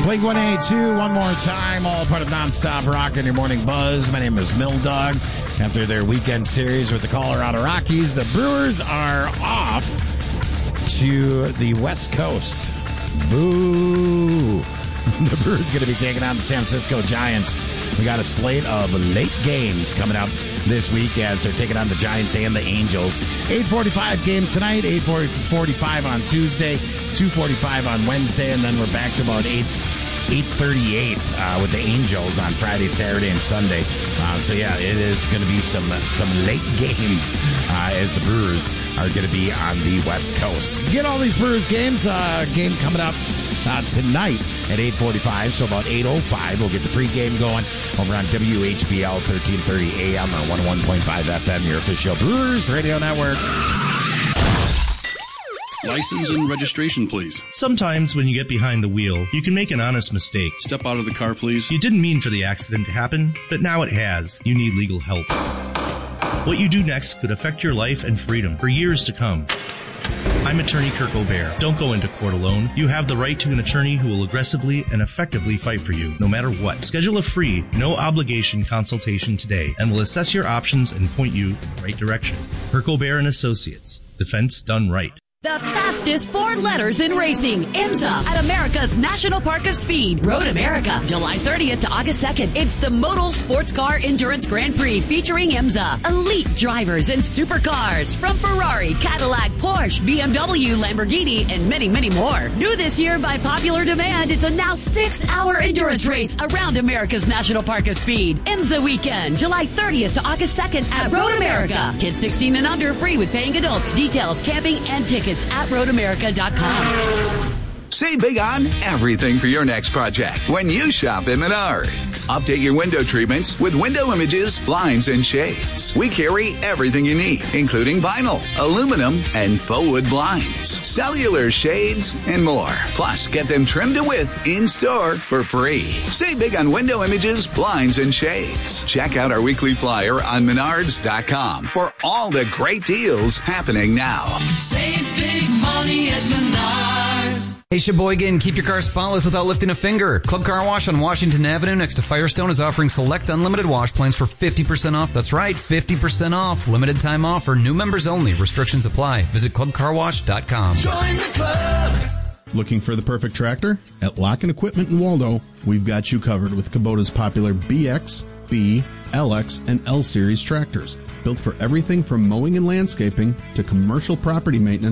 Blink 182, one more time, all part of Nonstop Rock and your morning buzz. My name is Mill Dog. After their weekend series with the Colorado Rockies, the Brewers are off to the West Coast. Boo! The Brewers going to be taking on the San Francisco Giants. We got a slate of late games coming up this week as they're taking on the Giants and the Angels. 8:45 game tonight, 8:45 on Tuesday, 2:45 on Wednesday, and then we're back to about 8:38 with the Angels on Friday, Saturday, and Sunday. So yeah, it is going to be some late games as the Brewers are going to be on the West Coast. Get all these Brewers games. Game coming up tonight at 8:45, so about 8:05 we'll get the pregame going over on WHBL 1330 AM or 101.5 FM, your official Brewers Radio Network. License and registration, please. Sometimes when you get behind the wheel, you can make an honest mistake. Step out of the car, please. You didn't mean for the accident to happen, but now it has. You need legal help. What you do next could affect your life and freedom for years to come. I'm attorney Kirk O'Bear. Don't go into court alone. You have the right to an attorney who will aggressively and effectively fight for you, no matter what. Schedule a free, no-obligation consultation today, and we'll assess your options and point you in the right direction. Kirk O'Bear and Associates. Defense done right. The fastest four letters in racing, IMSA, at America's National Park of Speed, Road America, July 30th to August 2nd. It's the Modal Sports Car Endurance Grand Prix featuring IMSA. Elite drivers and supercars from Ferrari, Cadillac, Porsche, BMW, Lamborghini, and many, many more. New this year by popular demand, it's a now 6-hour endurance race around America's National Park of Speed. IMSA weekend, July 30th to August 2nd at Road America. Kids 16 and under free with paying adults. Details, camping, and tickets at roadamerica.com. Save big on everything for your next project when you shop at Menards. Update your window treatments with window images, blinds, and shades. We carry everything you need, including vinyl, aluminum, and faux wood blinds, cellular shades, and more. Plus, get them trimmed to width in-store for free. Save big on window images, blinds, and shades. Check out our weekly flyer on Menards.com for all the great deals happening now. Save big money at Menards. Hey, Sheboygan, keep your car spotless without lifting a finger. Club Car Wash on Washington Avenue next to Firestone is offering select unlimited wash plans for 50% off. That's right, 50% off. Limited time offer. New members only. Restrictions apply. Visit clubcarwash.com. Join the club. Looking for the perfect tractor? At Lock & Equipment in Waldo, we've got you covered with Kubota's popular BX, B, LX, and L Series tractors. Built for everything from mowing and landscaping to commercial property maintenance